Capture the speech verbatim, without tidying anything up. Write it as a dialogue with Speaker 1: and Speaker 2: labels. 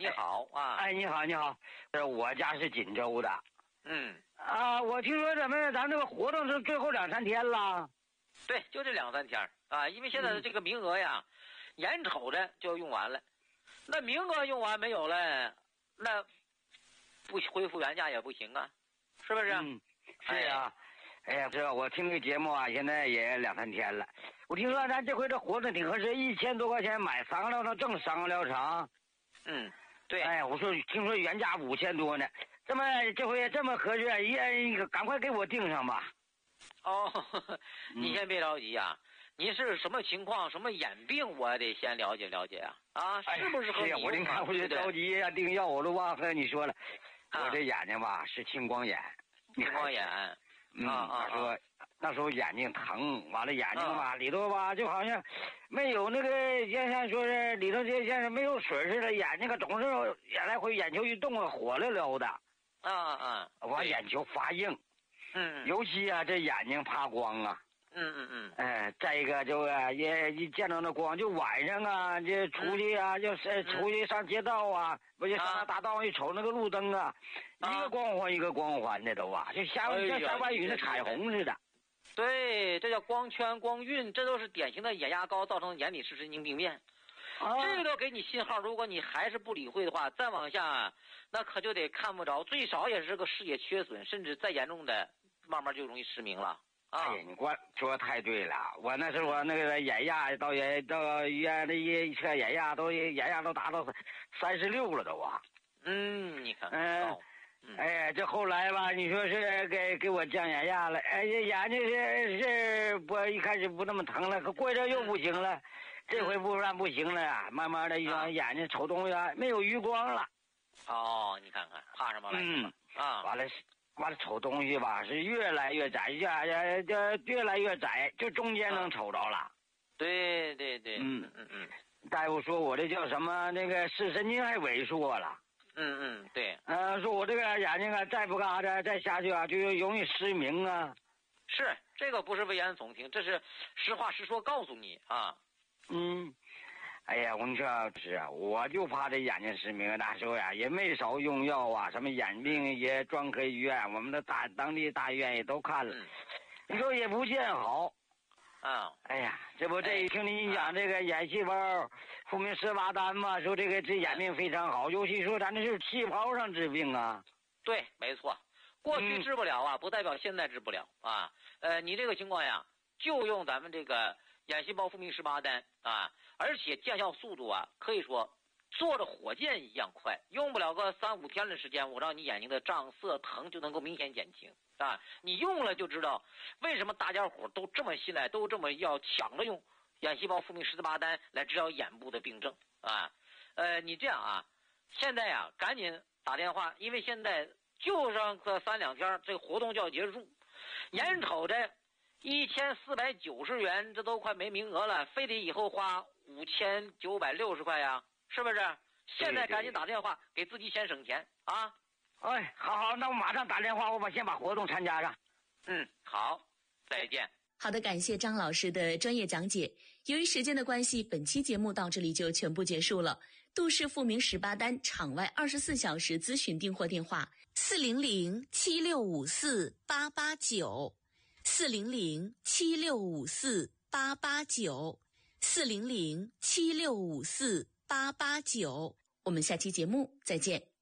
Speaker 1: 你好啊！
Speaker 2: 哎，你好，你好，呃，我家是锦州的。
Speaker 1: 嗯。
Speaker 2: 啊，我听说咱们咱这个活动是最后两三天了。
Speaker 1: 对，就这两三天啊，因为现在的这个名额呀，嗯、眼瞅着就要用完了。那名额用完没有了，那不恢复原价也不行啊，是不是？
Speaker 2: 嗯，是啊。哎呀，这我听这个节目啊，现在也两三天了。我听说咱这回这活动挺合适，一千多块钱买三个疗程，挣三个疗程。
Speaker 1: 嗯，对。
Speaker 2: 哎，我说听说原价五千多呢，这么这回这么合适，也赶快给我订上吧。
Speaker 1: 哦，呵呵你先别着急呀、啊，你是什么情况，什么眼病，我得先了解了解啊。啊，是不是和你、
Speaker 2: 哎、我这看我就着急呀，订药我都忘和你说了，啊、我这眼睛吧是青光眼。
Speaker 1: 青光眼。
Speaker 2: 嗯，
Speaker 1: 啊
Speaker 2: 他说、啊、那时候眼睛疼，完了眼睛吧、
Speaker 1: 啊、
Speaker 2: 里头吧就好像没有那个，就像说是里头就像是没有水似的，眼睛可总是眼来回眼球一动啊，火溜溜的。
Speaker 1: 啊啊！
Speaker 2: 我眼球发硬。
Speaker 1: 嗯。
Speaker 2: 尤其啊，这眼睛怕光啊。
Speaker 1: 嗯嗯嗯。
Speaker 2: 哎，再一个就啊，也一见到那光，就晚上啊，就出去啊，嗯、就是出去上街道啊，不、嗯、就上那大道一瞅那个路灯啊，啊一个光环一个光环的都啊，就像像下完雨的彩虹似的。
Speaker 1: 对，这叫光圈光晕，这都是典型的眼压高造成的眼底视神经病变。啊、这个给你信号，如果你还是不理会的话，再往下，那可就得看不着，最少也是个视野缺损，甚至再严重的，慢慢就容易失明了。啊、
Speaker 2: 哎呀，你说说太对了！我那时候那个眼压到也到医院的一测眼压都眼压都达到三十六了都啊。
Speaker 1: 嗯，你看。
Speaker 2: 嗯。
Speaker 1: 哦
Speaker 2: 嗯、哎，这后来吧，你说是给给我降眼压了，哎，这眼睛是是不一开始不那么疼了，可过一阵又不行了，嗯、这回不然不行了，慢慢的让眼睛瞅东西啊没有余光了。
Speaker 1: 哦，你看看怕什么来着？
Speaker 2: 嗯
Speaker 1: 啊，
Speaker 2: 完了。完了，瞅东西吧是越来越窄，越这越来越窄，就中间能瞅着了。啊、
Speaker 1: 对对对，
Speaker 2: 嗯
Speaker 1: 嗯嗯。
Speaker 2: 大夫说我这叫什么？那个视神经还萎缩了。
Speaker 1: 嗯嗯，对。
Speaker 2: 呃，说我这个眼睛啊，再不干啥再下去啊，就容易失明啊。
Speaker 1: 是，这个不是危言耸听，这是实话实说告诉你啊。
Speaker 2: 嗯。哎呀，我跟你说是啊，我就怕这眼睛失明。那时候呀，也没少用药啊，什么眼病也专科医院，我们的大当地大医院也都看了，嗯、你说也不见好。
Speaker 1: 啊，
Speaker 2: 哎呀，这不这一听你讲这个眼细胞复明十八单嘛，说这个治眼病非常好，尤其说咱这是细胞上治病啊。
Speaker 1: 对，没错，过去治不了啊，嗯、不代表现在治不了啊。呃，你这个情况呀，就用咱们这个眼细胞复明十八单啊。而且见效速度啊，可以说坐着火箭一样快，用不了个三五天的时间，我让你眼睛的胀涩疼就能够明显减轻啊！你用了就知道为什么大家伙都这么信赖，都这么要抢着用眼细胞复明十八单来治疗眼部的病症啊！呃，你这样啊，现在呀、啊，赶紧打电话，因为现在就剩个三两天，这个活动就要结束，眼瞅着一千四百九十元，这都快没名额了，非得以后花五千九百六十块呀，是不是？现在赶紧打电话，给自己先省钱啊！
Speaker 2: 哎，好好，那我马上打电话，我把先把活动参加上。
Speaker 1: 嗯，好，再见。
Speaker 3: 好的，感谢张老师的专业讲解。由于时间的关系，本期节目到这里就全部结束了。杜氏复明十八单场外二十四小时咨询订货电话：四零零七六五四八八九，四零零七六五四八八九。四零零七六五四八八九，我们下期节目再见。